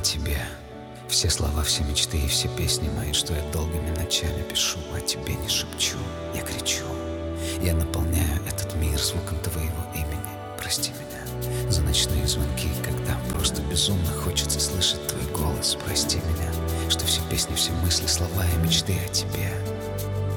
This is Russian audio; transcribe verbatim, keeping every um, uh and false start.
тебе. Все слова, все мечты и все песни мои, что я долгими ночами пишу, о тебе не шепчу, я кричу. Я наполняю этот мир звуком твоего имени. Прости меня за ночные звонки, когда просто безумно хочется слышать твой голос. Прости меня, что все песни, все мысли, слова и мечты о тебе.